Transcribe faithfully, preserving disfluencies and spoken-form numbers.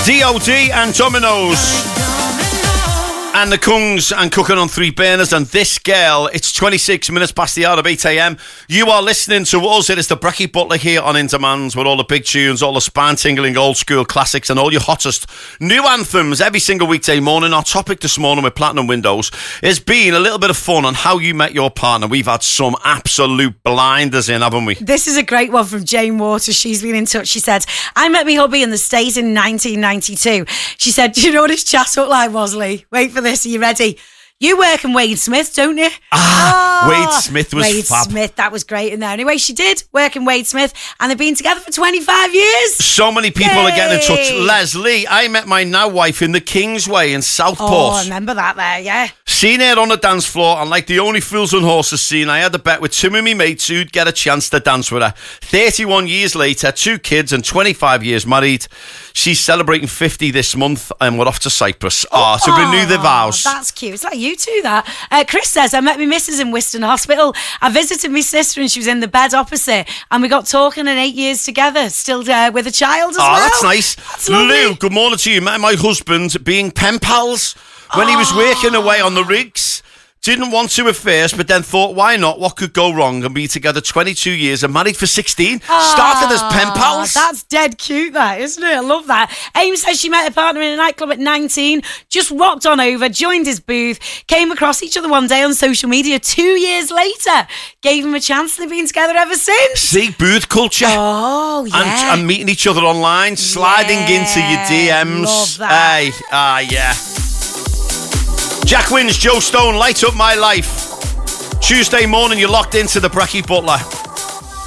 D O D and Dominoes. And the Kungs and Cooking on Three Burners and This Girl. It's twenty-six minutes past the hour of eight a.m. You are listening to us. It is the Brekkie Butler here on In Demand with all the big tunes, all the spine-tingling old school classics and all your hottest new anthems every single weekday morning. Our topic this morning with Platinum Windows has been a little bit of fun on how you met your partner. We've had some absolute blinders in, haven't we? This is a great one from Jane Waters. She's been in touch. She said, I met my hubby in the States in nineteen ninety-two. She said, do you know what his chat up line was, Lee? Wait for this. Are you ready? You work in Wade Smith, don't you? Ah, oh, Wade Smith was Wade fab. Smith, that was great in there. Anyway, she did work in Wade Smith, and they've been together for twenty-five years. So many people Yay. are getting in touch. Leslie, I met my now wife in the Kingsway in Southport. Oh, I remember that there, yeah. Seen her on the dance floor, and like the only Fools and Horses scene, I had a bet with two of my mates who'd get a chance to dance with her. thirty-one years later, two kids and twenty-five years married. She's celebrating fifty this month, and we're off to Cyprus. Oh, oh to renew the vows. That's cute. It's like you two, that. Uh, Chris says, I met my missus in Wiston Hospital. I visited my sister and she was in the bed opposite, and we got talking in eight years together, still uh, with a child as oh, well. Oh, that's nice. That's Lou, good morning to you. Met my husband being pen pals when oh. he was working away on the rigs. Didn't want to at first, but then thought, why not? What could go wrong? And be together twenty-two years and married for sixteen. Oh, started as pen pals. That's dead cute, that, isn't it? I love that. Aim says she met her partner in a nightclub at nineteen, just rocked on over, joined his booth, came across each other one day on social media two years later, gave him a chance, and they've been together ever since. See, booth culture. Oh, yeah. And, and meeting each other online, sliding yeah, into your D Ms. Love that. Hey, ah, uh, yeah. Jack Wins, Joe Stone, Light Up My Life. Tuesday morning, you're locked into the Brekkie Butler.